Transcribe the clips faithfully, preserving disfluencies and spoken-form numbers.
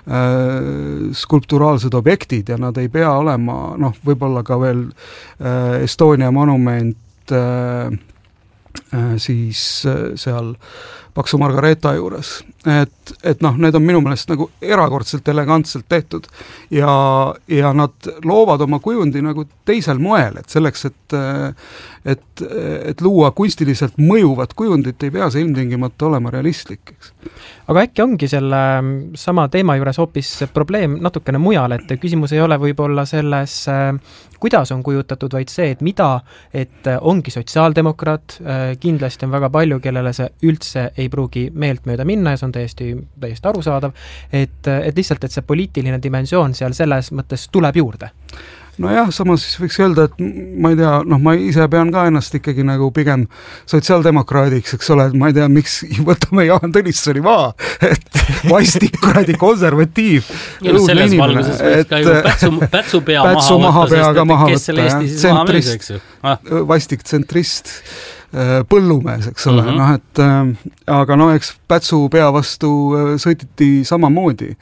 äh, skulpturaalsed objektid ja nad ei pea olema, noh, võib-olla ka veel äh, Estonia monument äh, äh, siis äh, seal Paksu Margareeta juures. Et, et noh, need on minu meelest nagu erakordselt elegantselt tehtud ja, ja nad loovad oma kujundi nagu teisel moel, et selleks, et, et, et luua kunstiliselt mõjuvat kujundit, ei pea see ilmtingimata olema realistlik, eks. Aga äkki ongi selle sama teema juures hoopis probleem natukene mujal, et küsimus ei ole võib-olla selles, kuidas on kujutatud, vaid see, et mida, et ongi sotsiaaldemokraat, kindlasti on väga palju, kellele see üldse ei pruugi meelt mööda minna ja see on täiesti, täiesti arusaadav, et, et lihtsalt, et see poliitiline dimensioon seal selles mõttes tuleb juurde. No jah, samas siis võiks öelda, et ma ei tea, noh, ma ise pean ka ennast ikkagi nagu pigem sotsiaaldemokraadiks, eks ole, et ma ei tea, miks võtame Jaan Tõnissoni maa, et vastik, kuradi konservatiiv. Ja no selles valguses võiks ka ju pätsu, pätsu pea pätsu maha võtta, sest et maha kes selle Eesti siis maha müüs, eks ju. Ah. Vastik tsentrist, põllumees, eks ole, mm-hmm. noh, et äh, aga no eks pätsu pea vastu sõititi samamoodi.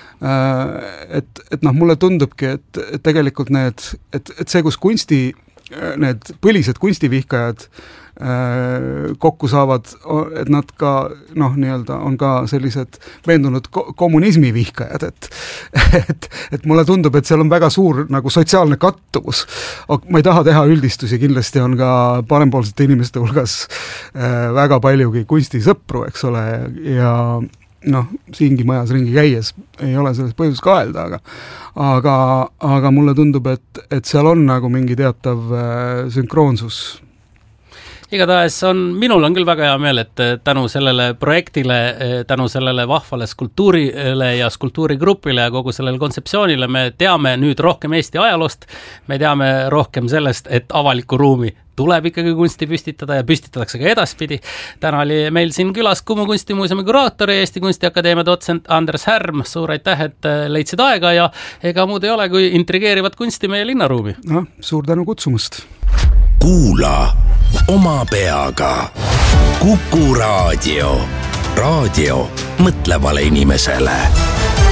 Et, et noh, mulle tundubki, et, et tegelikult need, et, et see, kus kunsti, need põlised kunstivihkajad äh, kokku saavad, et nad ka, noh, nii-öelda on ka sellised veendunud ko- kommunismi vihkajad, et, et, et mulle tundub, et seal on väga suur nagu sotsiaalne kattuvus. Ma ei taha teha üldistusi, kindlasti on ka parempoolsete inimeste hulgas äh, väga paljugi kunstisõpru, eks ole, ja noh, siingi majas ringi käies ei ole selles põhjus kaelda, aga, aga, aga mulle tundub, et, et seal on nagu mingi teatav äh, sünkroonsus. Igatahes on, minul on küll väga hea meel, et tänu sellele projektile, tänu sellele vahvale skulptuurile ja skulptuurigrupile ja kogu sellele kontseptsioonile me teame nüüd rohkem Eesti ajaloost, me teame rohkem sellest, et avaliku ruumi tuleb ikkagi kunsti püstitada ja püstitatakse ka edaspidi. Täna oli meil siin külas Kumu kunstimuuseumi kuraator ja Eesti Kunstiakadeemia dotsent Andres Härm. Suur aitäh, et leidsid aega ja ega muud ei ole, kui intrigeerivat kunsti meie linnaruumi. No, suur tänu kutsumast. Kuula oma peaga. Kuku raadio. Raadio mõtlevale inimesele.